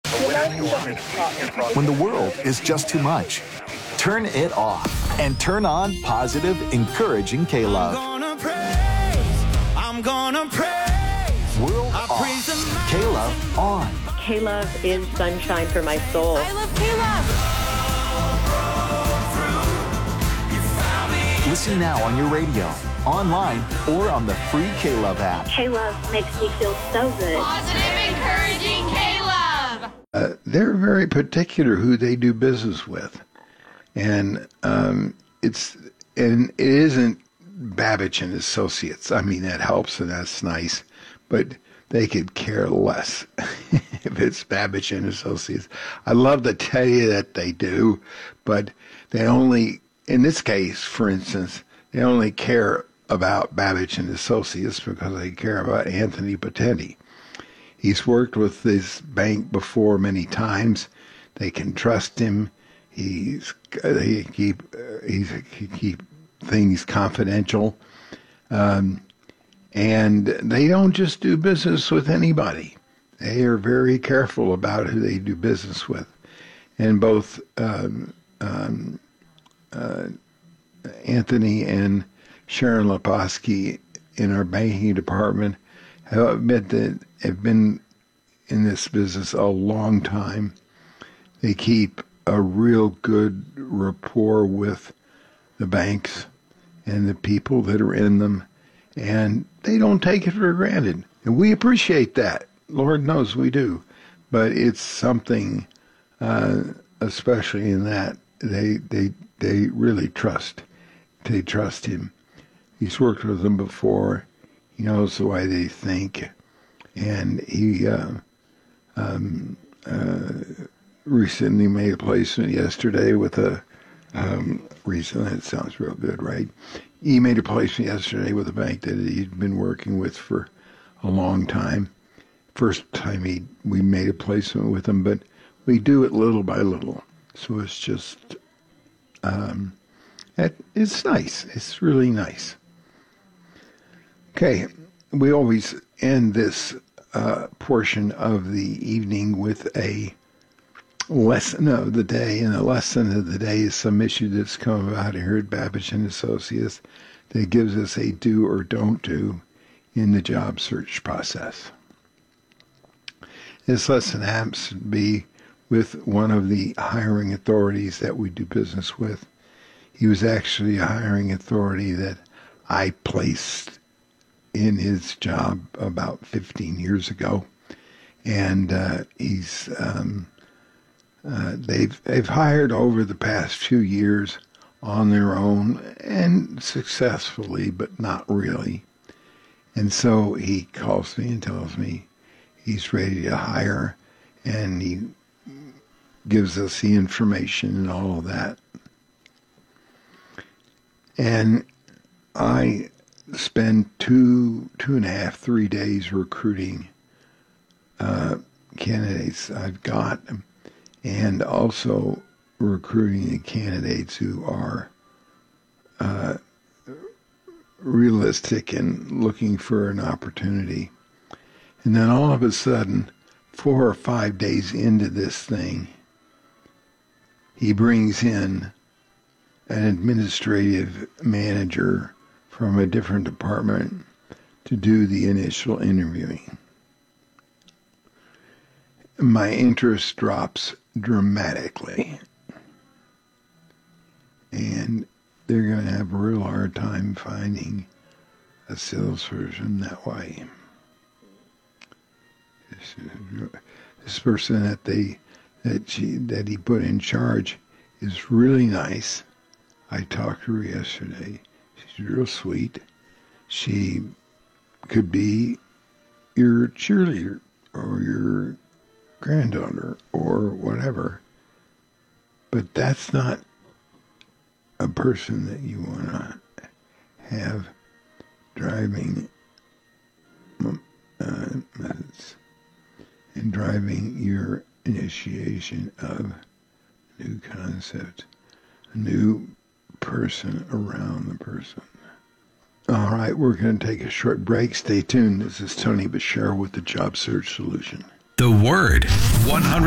When the world is just too much, turn it off and turn on positive, encouraging K-Love. I'm gonna praise. World off. K-Love on. K-Love is sunshine for my soul. I love K-Love. Listen now on your radio, online, or on the free K-Love app. K-Love makes me feel so good. Positive, encouraging K-Love. They're very particular who they do business with, and it isn't Babbage and Associates. I mean, that helps and that's nice, but they could care less if it's Babbage and Associates. I love to tell you that they do, but they only, in this case, for instance, they only care about Babbage and Associates because they care about Anthony Potenti. He's worked with this bank before many times. They can trust him. He keep things confidential, and they don't just do business with anybody. They are very careful about who they do business with, and both Anthony and Sharon Leposki in our banking department have been in this business a long time. They keep a real good rapport with the banks and the people that are in them, and they don't take it for granted. And we appreciate that. Lord knows we do. But it's something, especially in that, they really trust. They trust him. He's worked with them before. He knows the way they think. And he recently made a placement yesterday with recently, it sounds real good, right? He made a placement yesterday with a bank that he'd been working with for a long time. First time we made a placement with him, but we do it little by little. So it's just, it's nice. It's really nice. Okay, we always end this portion of the evening with a lesson of the day, and the lesson of the day is some issue that's come about here at Babbage and Associates that gives us a do or don't do in the job search process. This lesson happens to be with one of the hiring authorities that we do business with. He was actually a hiring authority that I placed in his job about 15 years ago, and they've hired over the past few years on their own and successfully, but not really. And so he calls me and tells me he's ready to hire, and he gives us the information and all of that. And I spend two and a half, 3 days recruiting candidates I've got, and also recruiting the candidates who are realistic and looking for an opportunity. And then all of a sudden, 4 or 5 days into this thing, he brings in an administrative manager from a different department to do the initial interviewing. My interest drops dramatically, and they're going to have a real hard time finding a salesperson that way. This person that he put in charge is really nice. I talked to her yesterday. She's real sweet. She could be your cheerleader or your granddaughter or whatever. But that's not a person that you want to have driving methods and driving your initiation of new concept, a new person around the person. All right, we're going to take a short break. Stay tuned. This is Tony Bashir with the Job Search Solution. The Word 100.